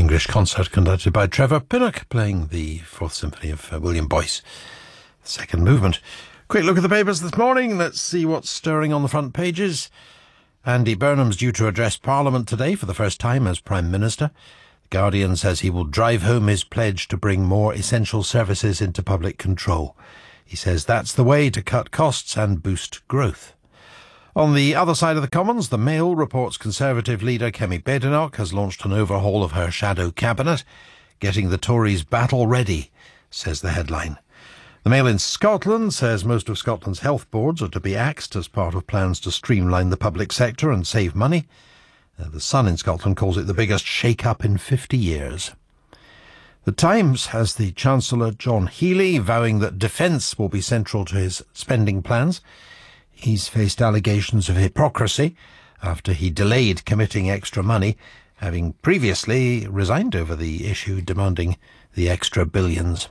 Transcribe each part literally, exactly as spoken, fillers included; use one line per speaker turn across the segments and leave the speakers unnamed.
English concert conducted by Trevor Pinnock, playing the Fourth Symphony of uh, William Boyce, the second movement. Quick look at the papers this morning. Let's see what's stirring on the front pages. Andy Burnham's due to address Parliament today for the first time as Prime Minister. The Guardian says he will drive home his pledge to bring more essential services into public control. He says that's the way to cut costs and boost growth. On the other side of the Commons, the Mail reports Conservative leader Kemi Badenoch has launched an overhaul of her shadow cabinet, getting the Tories battle ready, says the headline. The Mail in Scotland says most of Scotland's health boards are to be axed as part of plans to streamline the public sector and save money. Uh, the Sun in Scotland calls it the biggest shake-up in fifty years. The Times has the Chancellor John Healey vowing that defence will be central to his spending plans. He's faced allegations of hypocrisy after he delayed committing extra money, having previously resigned over the issue, demanding the extra billions.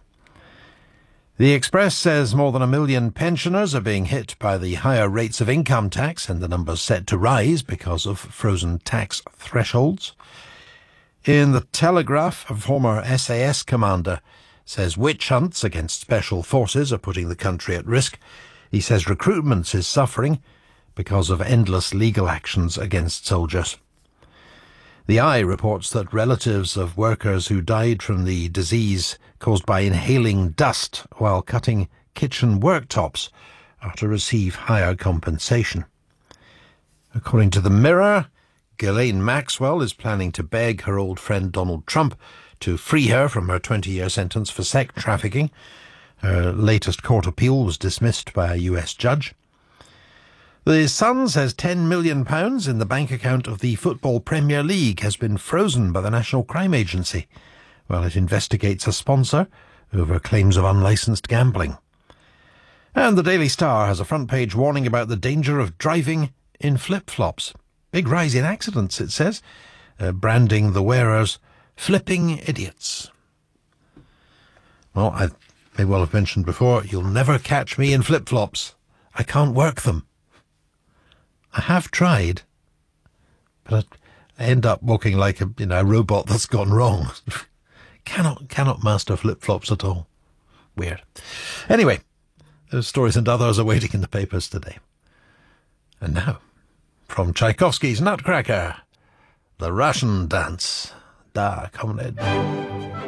The Express says more than a million pensioners are being hit by the higher rates of income tax, and the numbers set to rise because of frozen tax thresholds. In the Telegraph, a former S A S commander says witch hunts against special forces are putting the country at risk. He says recruitment is suffering because of endless legal actions against soldiers. The Eye reports that relatives of workers who died from the disease caused by inhaling dust while cutting kitchen worktops are to receive higher compensation. According to the Mirror, Ghislaine Maxwell is planning to beg her old friend Donald Trump to free her from her twenty-year sentence for sex trafficking. Her latest court appeal was dismissed by a U S judge. The Sun says ten million pounds in the bank account of the Football Premier League has been frozen by the National Crime Agency while it investigates a sponsor over claims of unlicensed gambling. And the Daily Star has a front page warning about the danger of driving in flip-flops. Big rise in accidents, it says, uh, branding the wearers flipping idiots. Well, I may well have mentioned before, you'll never catch me in flip-flops. I can't work them. I have tried, but I end up walking like a, you know, a robot that's gone wrong. cannot cannot master flip-flops at all. Weird. Anyway, those stories and others are waiting in the papers today. And now, from Tchaikovsky's Nutcracker, the Russian dance. Da, comrade.